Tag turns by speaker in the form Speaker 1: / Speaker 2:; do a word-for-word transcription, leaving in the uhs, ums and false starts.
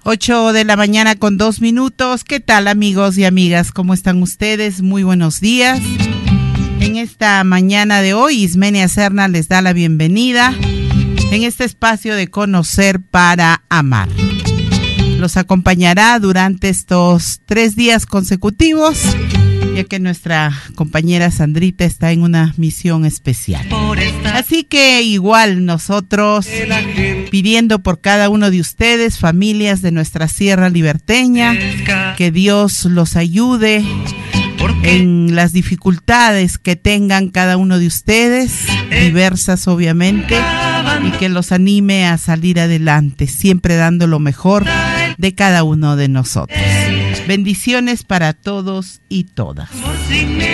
Speaker 1: ocho de la mañana con dos minutos. ¿Qué tal, amigos y amigas? ¿Cómo están ustedes? Muy buenos días. En esta mañana de hoy, Ismenia Serna les da la bienvenida en este espacio de Conocer para Amar. Los acompañará durante estos tres días consecutivos, ya que nuestra compañera Sandrita está en una misión especial. Así que igual nosotros pidiendo por cada uno de ustedes, familias de nuestra Sierra Liberteña, que Dios los ayude en las dificultades que tengan cada uno de ustedes, diversas obviamente, y que los anime a salir adelante, siempre dando lo mejor de cada uno de nosotros. Bendiciones para todos y todas.